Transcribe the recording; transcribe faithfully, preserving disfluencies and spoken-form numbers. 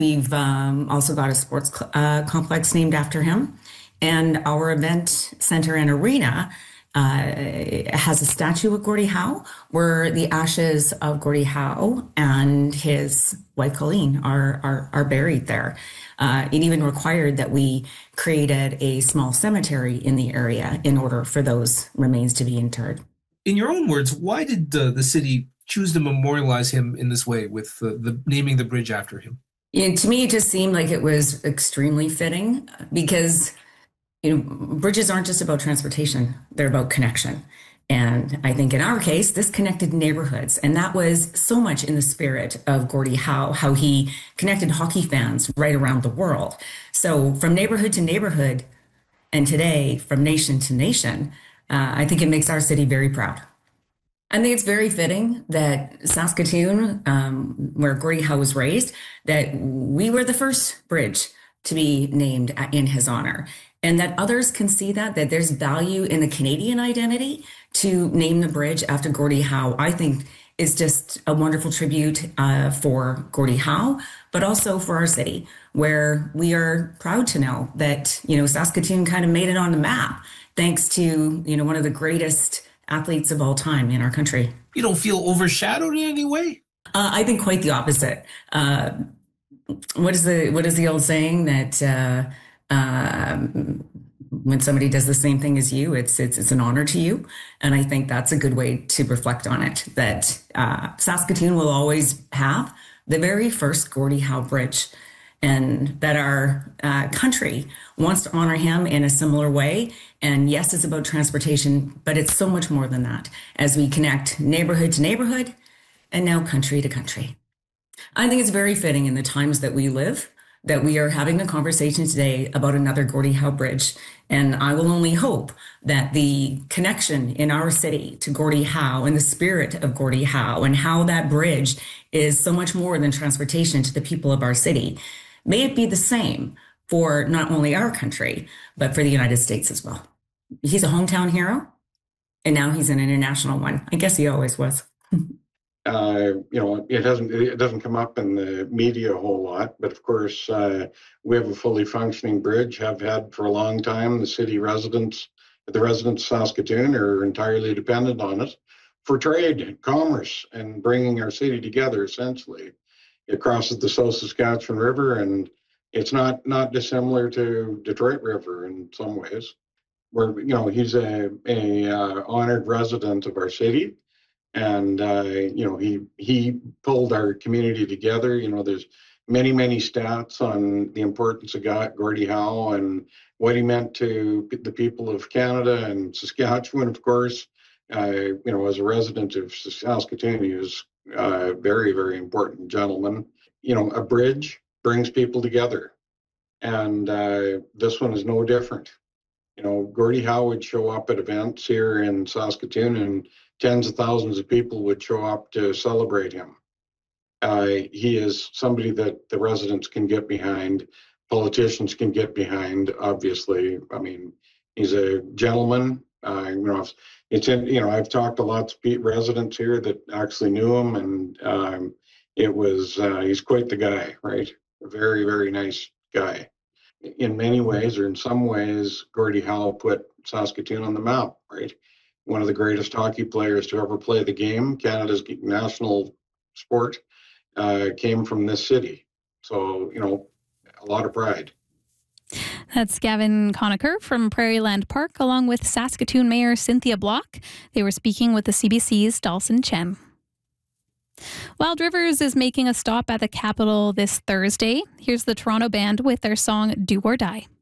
We've um, also got a sports cl- uh, complex named after him. And our event center and arena uh, has a statue of Gordie Howe where the ashes of Gordie Howe and his wife Colleen are, are, are buried there. Uh, it even required that we created a small cemetery in the area in order for those remains to be interred. In your own words, why did uh, the city choose to memorialize him in this way with uh, the naming the bridge after him? You know, to me, it just seemed like it was extremely fitting because, you know, bridges aren't just about transportation, they're about connection. And I think in our case, this connected neighborhoods. And that was so much in the spirit of Gordie Howe, how he connected hockey fans right around the world. So from neighborhood to neighborhood, and today from nation to nation, uh, I think it makes our city very proud. I think it's very fitting that Saskatoon, um, where Gordie Howe was raised, that we were the first bridge to be named in his honor, and that others can see that, that there's value in the Canadian identity to name the bridge after Gordie Howe. I think is just a wonderful tribute uh, for Gordie Howe, but also for our city, where we are proud to know that, you know, Saskatoon kind of made it on the map thanks to, you know, one of the greatest athletes of all time in our country. You don't feel overshadowed in any way? Uh, I think quite the opposite. Uh, what is the what is the old saying that uh, uh, when somebody does the same thing as you, it's it's it's an honor to you, and I think that's a good way to reflect on it. That uh, Saskatoon will always have the very first Gordie Howe Bridge, and that our uh, country wants to honor him in a similar way. And yes, it's about transportation, but it's so much more than that as we connect neighborhood to neighborhood and now country to country. I think it's very fitting in the times that we live that we are having a conversation today about another Gordie Howe Bridge. And I will only hope that the connection in our city to Gordie Howe and the spirit of Gordie Howe and how that bridge is so much more than transportation to the people of our city, may it be the same for not only our country, but for the United States as well. He's a hometown hero, and now he's an international one. I guess he always was. Uh, you know, it doesn't it doesn't come up in the media a whole lot, but of course, uh, we have a fully functioning bridge, have had for a long time. The city residents, the residents of Saskatoon are entirely dependent on it for trade, commerce, and bringing our city together, essentially. It crosses the South Saskatchewan River, and it's not not dissimilar to Detroit River in some ways. Where, you know, he's a, a uh, honored resident of our city. And, uh, you know, he he pulled our community together. You know, there's many, many stats on the importance of Gordie Howe and what he meant to the people of Canada and Saskatchewan, of course. Uh, you know, as a resident of Saskatoon, he was a very, very important gentleman. You know, a bridge brings people together. And uh, this one is no different. You know, Gordie Howe would show up at events here in Saskatoon, and tens of thousands of people would show up to celebrate him. Uh, he is somebody that the residents can get behind, politicians can get behind, obviously. I mean, he's a gentleman. Uh, you know, it's in, you know, I've talked to lots of residents here that actually knew him, and um, it was, uh, he's quite the guy, right? A very, very nice guy. In many ways, or in some ways, Gordie Howe put Saskatoon on the map, right? One of the greatest hockey players to ever play the game, Canada's national sport, uh, came from this city. So, you know, a lot of pride. That's Gavin Conacher from Prairieland Park, along with Saskatoon Mayor Cynthia Block. They were speaking with the C B C's Dawson Chen. Wild Rivers is making a stop at the Capitol this Thursday. Here's the Toronto band with their song Do or Die.